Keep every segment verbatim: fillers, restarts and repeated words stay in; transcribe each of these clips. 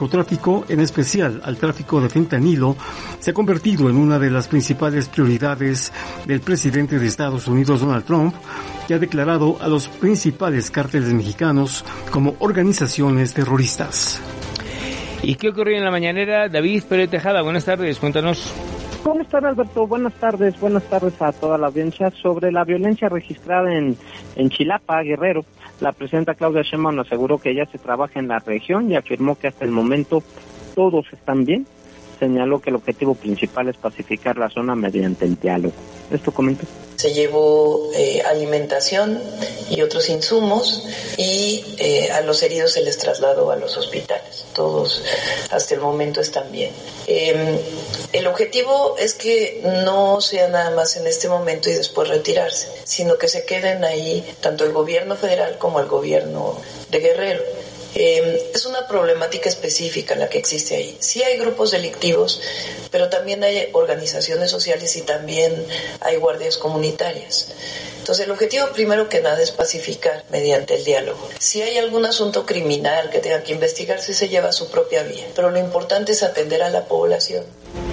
El tráfico, en especial al tráfico de fentanilo, se ha convertido en una de las principales prioridades del presidente de Estados Unidos, Donald Trump, que ha declarado a los principales cárteles mexicanos como organizaciones terroristas. ¿Y qué ocurrió en la mañanera? David Pérez Tejada, buenas tardes, cuéntanos. ¿Cómo están, Alberto? Buenas tardes, buenas tardes a toda la audiencia. Sobre la violencia registrada en, en Chilapa, Guerrero, la presidenta Claudia Sheinbaum aseguró que ya se trabaja en la región y afirmó que hasta el momento todos están bien. Señaló que el objetivo principal es pacificar la zona mediante el diálogo. ¿Esto comenta? Se llevó eh, alimentación y otros insumos y eh, a los heridos se les trasladó a los hospitales. Todos hasta el momento están bien. Eh, el objetivo es que no sea nada más en este momento y después retirarse, sino que se queden ahí tanto el gobierno federal como el gobierno de Guerrero. Eh, es una problemática específica la que existe ahí. Sí hay grupos delictivos, pero también hay organizaciones sociales y también hay guardias comunitarias. Entonces el objetivo primero que nada es pacificar mediante el diálogo. Si hay algún asunto criminal que tenga que investigarse, se lleva a su propia vía, pero lo importante es atender a la población.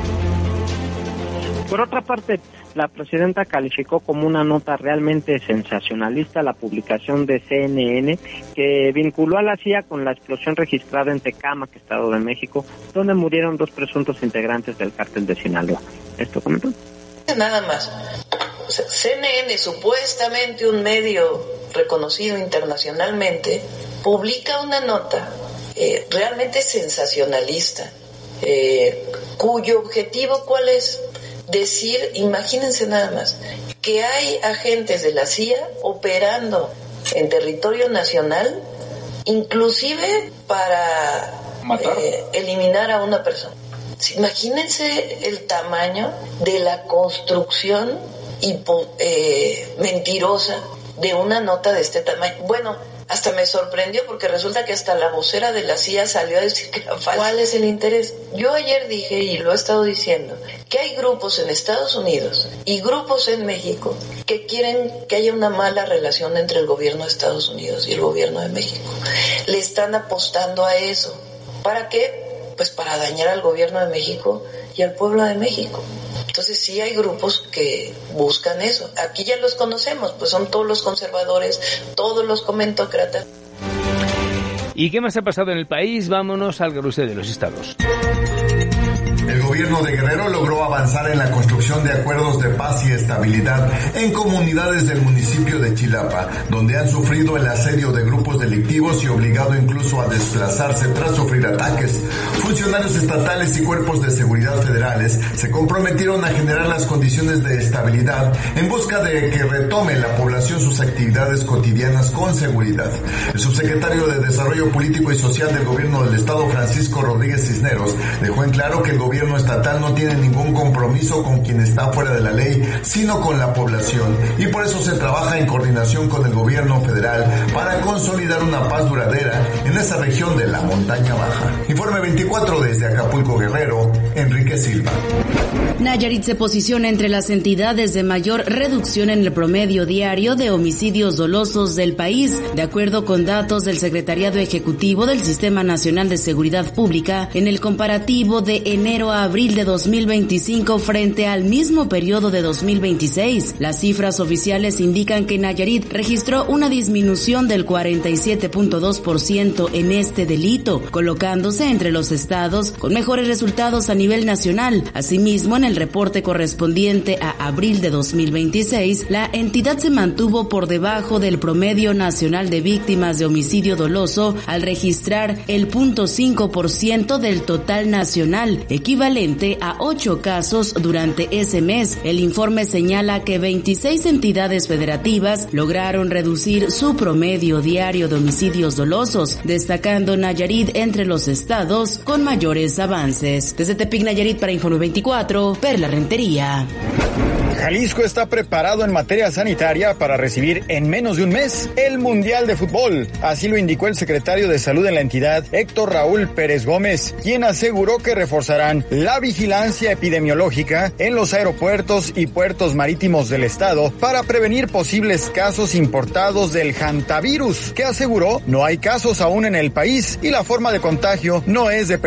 Por otra parte, la presidenta calificó como una nota realmente sensacionalista la publicación de C N N que vinculó a la C I A con la explosión registrada en Tecámac, Estado de México, donde murieron dos presuntos integrantes del cártel de Sinaloa. ¿Esto comentó? Nada más. O sea, C N N, supuestamente un medio reconocido internacionalmente, publica una nota eh, realmente sensacionalista, eh, cuyo objetivo, ¿cuál es? Decir, imagínense nada más, que hay agentes de la C I A operando en territorio nacional, inclusive para eh, eliminar a una persona. Imagínense el tamaño de la construcción hipo, eh, mentirosa de una nota de este tamaño. Bueno, hasta me sorprendió porque resulta que hasta la vocera de la C I A salió a decir que ¿cuál es el interés? Yo ayer dije, y lo he estado diciendo, que hay grupos en Estados Unidos y grupos en México que quieren que haya una mala relación entre el gobierno de Estados Unidos y el gobierno de México. Le están apostando a eso. ¿Para qué? Pues para dañar al gobierno de México y al pueblo de México. Entonces sí hay grupos que buscan eso. Aquí ya los conocemos, pues son todos los conservadores, todos los comentócratas. ¿Y qué más ha pasado en el país? Vámonos al carrusel de los estados. El gobierno de Guerrero logró avanzar en la construcción de acuerdos de paz y estabilidad en comunidades del municipio de Chilapa, donde han sufrido el asedio de grupos delictivos y obligado incluso a desplazarse tras sufrir ataques. Funcionarios estatales y cuerpos de seguridad federales se comprometieron a generar las condiciones de estabilidad en busca de que retome la población sus actividades cotidianas con seguridad. El subsecretario de Desarrollo Político y Social del gobierno del estado, Francisco Rodríguez Cisneros, dejó en claro que el gobierno El gobierno estatal no tiene ningún compromiso con quien está fuera de la ley, sino con la población, y por eso se trabaja en coordinación con el gobierno federal para consolidar una paz duradera en esa región de la montaña baja. Informe veinticuatro desde Acapulco, Guerrero, Enrique Silva. Nayarit se posiciona entre las entidades de mayor reducción en el promedio diario de homicidios dolosos del país, de acuerdo con datos del Secretariado Ejecutivo del Sistema Nacional de Seguridad Pública, en el comparativo de enero a abril de dos mil veinticinco frente al mismo periodo de dos mil veintiséis. Las cifras oficiales indican que Nayarit registró una disminución del cuarenta y siete punto dos por ciento en este delito, colocándose entre los estados con mejores resultados a nivel nacional. Asimismo, en el reporte correspondiente a abril de dos mil veintiséis, la entidad se mantuvo por debajo del promedio nacional de víctimas de homicidio doloso al registrar el cero punto cinco por ciento del total nacional, equivalente a ocho casos durante ese mes. El informe señala que veintiséis entidades federativas lograron reducir su promedio diario de homicidios dolosos, destacando Nayarit entre los estados con mayores avances. Desde Tepic, Nayarit, para Informe veinticuatro, Perla Rentería. Jalisco está preparado en materia sanitaria para recibir en menos de un mes el Mundial de Fútbol. Así lo indicó el secretario de Salud en la entidad, Héctor Raúl Pérez Gómez, quien aseguró que reforzarán la vigilancia epidemiológica en los aeropuertos y puertos marítimos del estado para prevenir posibles casos importados del hantavirus, que aseguró no hay casos aún en el país y la forma de contagio no es de